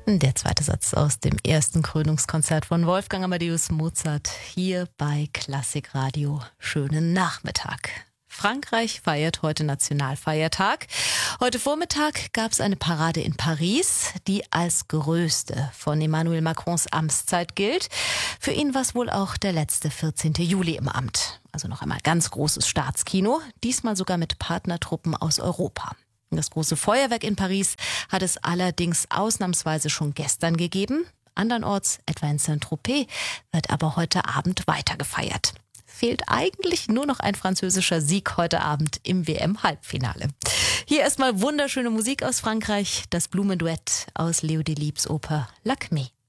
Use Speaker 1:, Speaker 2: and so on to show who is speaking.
Speaker 1: Der zweite Satz aus dem ersten Krönungskonzert von Wolfgang Amadeus Mozart hier bei Klassikradio. Schönen Nachmittag. Frankreich feiert heute Nationalfeiertag. Heute Vormittag gab es eine Parade in Paris, die als größte von Emmanuel Macrons Amtszeit gilt. Für ihn war es wohl auch der letzte 14. Juli im Amt. Also noch einmal ganz großes Staatskino, diesmal sogar mit Partnertruppen aus Europa. Das große Feuerwerk in Paris hat es allerdings ausnahmsweise schon gestern gegeben. Andernorts, etwa in Saint-Tropez, wird aber heute Abend weiter gefeiert. Fehlt eigentlich nur noch ein französischer Sieg heute Abend im WM-Halbfinale. Hier erstmal wunderschöne Musik aus Frankreich, das Blumenduett aus Leo Delibes Oper L'Acmé.